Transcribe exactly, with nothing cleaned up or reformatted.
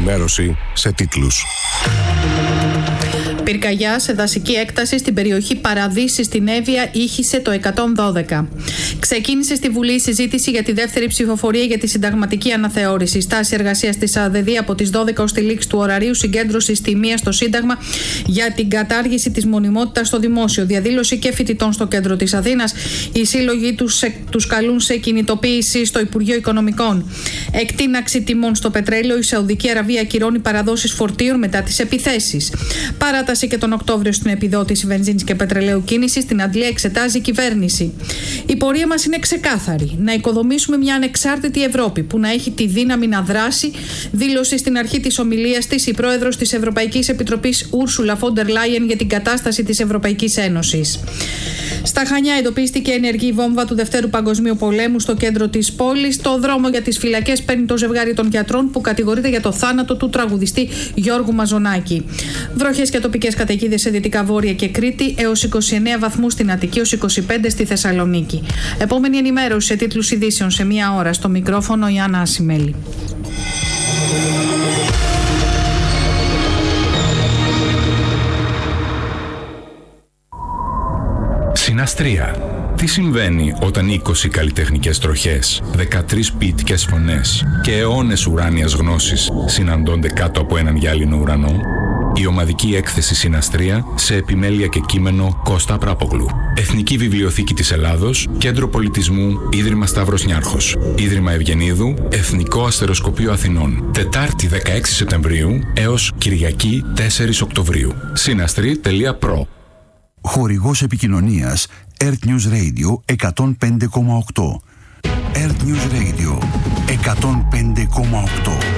ενημέρωση σε τίτλους. Πυρκαγιά σε δασική έκταση στην περιοχή Παραδείσης στην Εύβοια ήχησε το εκατόν δώδεκα. Ξεκίνησε στη Βουλή η συζήτηση για τη δεύτερη ψηφοφορία για τη συνταγματική αναθεώρηση. Στάση εργασίας της ΑΔΔ από τις δώδεκα ως τη λήξη του ωραρίου συγκέντρωσης τιμίας στο Σύνταγμα για την κατάργηση της μονιμότητας στο δημόσιο. Διαδήλωση και φοιτητών στο κέντρο της Αθήνας. Οι σύλλογοι τους, τους καλούν σε κινητοποίηση στο Υπουργείο Οικονομικών. Εκτείναξη τιμών στο πετρέλαιο. Η Σαουδική Αραβία ακυρώνει παραδόσεις φορτίων μετά τις επιθέσεις. Παράταση και τον Οκτώβριο στην επιδότηση βενζίνης και πετρελαίου κίνησης. Στην Αντλία εξετάζει η κυβέρνηση. Η πορεία μας είναι ξεκάθαρη. Να οικοδομήσουμε μια ανεξάρτητη Ευρώπη που να έχει τη δύναμη να δράσει, δήλωσε στην αρχή της ομιλίας της η πρόεδρος της Ευρωπαϊκής Επιτροπής Ούρσουλα Φόντερ Λάιεν για την κατάσταση της Ευρωπαϊκής Ένωσης. Στα Χανιά εντοπίστηκε ενεργή βόμβα του Δευτέρου Παγκοσμίου Πολέμου στο κέντρο της πόλης. Το δρόμο για τις φυλακές παίρνει το ζευγάρι των γιατρών που κατηγορείται για το θάνατο του τραγουδιστή Γιώργου Μαζονάκη. Βροχές και τοπικές καταιγίδες σε Δυτικά Βόρεια και Κρήτη, έως είκοσι εννέα βαθμούς στην Αττική, έως είκοσι πέντε στη Θεσσαλονίκη. Επόμενη ενημέρωση σε τίτλους ειδήσεων σε μία ώρα. Στο μικρόφωνο η Άννα Ασημέλη. Συναστρία. Τι συμβαίνει όταν είκοσι καλλιτεχνικές τροχές, δεκατρείς ποιητικές φωνές και αιώνες ουράνιας γνώσης συναντώνται κάτω από έναν γυάλινο ουρανό? Η ομαδική έκθεση Συναστρία σε επιμέλεια και κείμενο Κώστα Πράπογλου. Εθνική Βιβλιοθήκη της Ελλάδος, Κέντρο Πολιτισμού, Ίδρυμα Σταύρος Νιάρχος, Ίδρυμα Ευγενίδου, Εθνικό Αστεροσκοπείο Αθηνών. Τετάρτη δεκαέξι Σεπτεμβρίου έως Κυριακή τέσσερις Οκτωβρίου. Συναστρή τελεία προ. Χορηγός επικοινωνίας Earth News Radio εκατόν πέντε κόμμα οκτώ. Earth News Radio εκατόν πέντε κόμμα οκτώ.